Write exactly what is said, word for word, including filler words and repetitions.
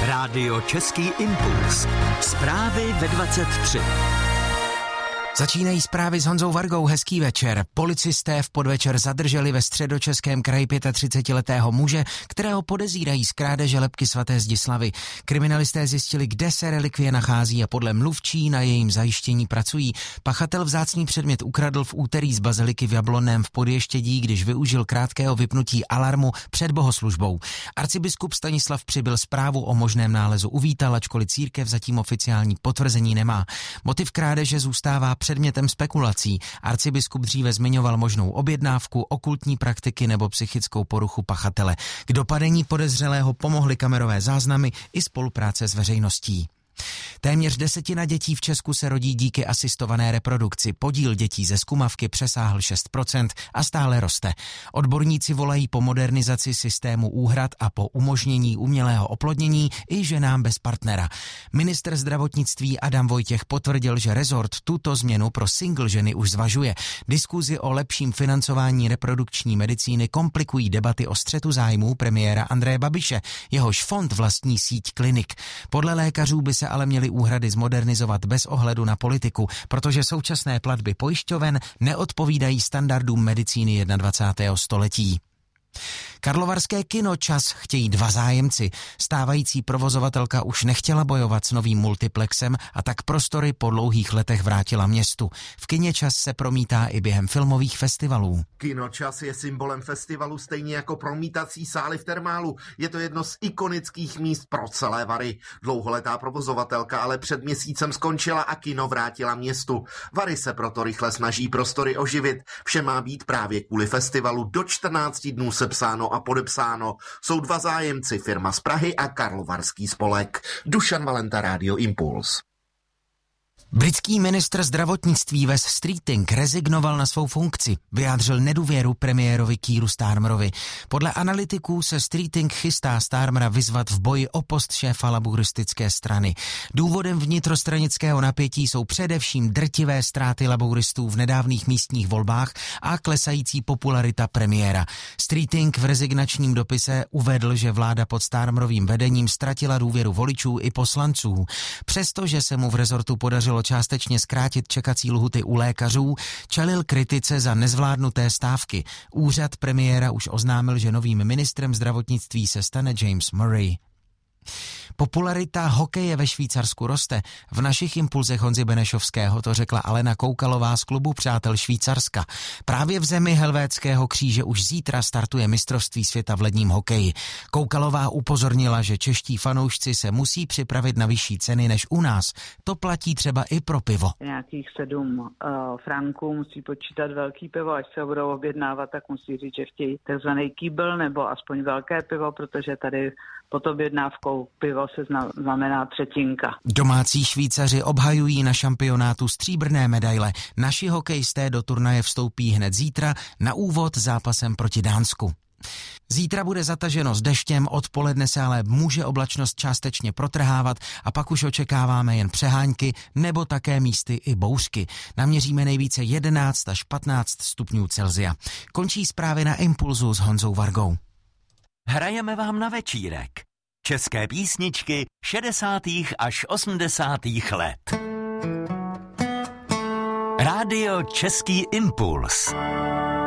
Rádio Český impuls. Zprávy ve dvacet tři. Začínají zprávy s Honzou Vargou. Hezký večer. Policisté v podvečer zadrželi ve Středočeském kraji třicetiletého muže, kterého podezírají z krádeže lebky svaté Zdislavy. Kriminalisté zjistili, kde se relikvie nachází a podle mluvčí na jejím zajištění pracují. Pachatel vzácný předmět ukradl v úterý z baziliky v Jablonném v Podještědí, když využil krátkého vypnutí alarmu před bohoslužbou. Arcibiskup Stanislav Přibyl zprávu o možném nálezu uvítal, ačkoliv církev zatím oficiální potvrzení nemá. Motiv krádeže zůstává předmětem spekulací. Arcibiskup dříve zmiňoval možnou objednávku, okultní praktiky nebo psychickou poruchu pachatele. K dopadení podezřelého pomohly kamerové záznamy i spolupráce s veřejností. Téměř desetina dětí v Česku se rodí díky asistované reprodukci. Podíl dětí ze zkumavky přesáhl šest procent a stále roste. Odborníci volají po modernizaci systému úhrad a po umožnění umělého oplodnění i ženám bez partnera. Ministr zdravotnictví Adam Vojtěch potvrdil, že rezort tuto změnu pro single ženy už zvažuje. Diskuzi o lepším financování reprodukční medicíny komplikují debaty o střetu zájmů premiéra Andreje Babiše. Jehož fond vlastní síť klinik. Podle lékařů by se ale měly úhrady zmodernizovat bez ohledu na politiku, protože současné platby pojišťoven neodpovídají standardům medicíny dvacátého prvního století. Karlovarské kino Čas chtějí dva zájemci. Stávající provozovatelka už nechtěla bojovat s novým multiplexem a tak prostory po dlouhých letech vrátila městu. V kině Čas se promítá i během filmových festivalů. Kino Čas je symbolem festivalu stejně jako promítací sály v Termálu. Je to jedno z ikonických míst pro celé Vary. Dlouholetá provozovatelka ale před měsícem skončila a kino vrátila městu. Vary se proto rychle snaží prostory oživit. Vše má být právě kvůli festivalu do čtrnácti dnů sepsáno a podepsáno. Jsou dva zájemci, firma z Prahy a Karlovarský spolek. Dušan Valenta, Rádio Impuls. Britský ministr zdravotnictví Wes Streeting rezignoval na svou funkci, vyjádřil nedůvěru premiérovi Keeru Starmerovi. Podle analytiků se Streeting chystá Starmera vyzvat v boji o post šéfa laburistické strany. Důvodem vnitrostranického napětí jsou především drtivé ztráty laburistů v nedávných místních volbách a klesající popularita premiéra. Streeting v rezignačním dopise uvedl, že vláda pod Starmerovým vedením ztratila důvěru voličů i poslanců. Přestože se mu v rezortu podařilo částečně zkrátit čekací lhuty u lékařů, čelil kritice za nezvládnuté stávky. Úřad premiéra už oznámil, že novým ministrem zdravotnictví se stane James Murray. Popularita hokeje ve Švýcarsku roste. V našich impulzech Honzy Benešovského to řekla Alena Koukalová z klubu Přátel Švýcarska. Právě v zemi Helvétského kříže už zítra startuje mistrovství světa v ledním hokeji. Koukalová upozornila, že čeští fanoušci se musí připravit na vyšší ceny než u nás. To platí třeba i pro pivo. Nějakých sedm uh, franků musí počítat velký pivo, až se ho budou objednávat, tak musí říct, že chtějí takzvaný kýbl nebo aspoň velké pivo, protože tady pod objednávkou pivo se znamená třetinka. Domácí Švýcaři obhajují na šampionátu stříbrné medaile. Naši hokejisté do turnaje vstoupí hned zítra, na úvod zápasem proti Dánsku. Zítra bude zataženo s deštěm, odpoledne se ale může oblačnost částečně protrhávat a pak už očekáváme jen přehánky nebo také místy i bouřky. Naměříme nejvíce jedenáct až patnáct stupňů Celsia. Končí zprávy na Impulzu s Honzou Vargou. Hrajeme vám na večírek. České písničky šedesátých až osmdesátých let. Rádio Český impuls.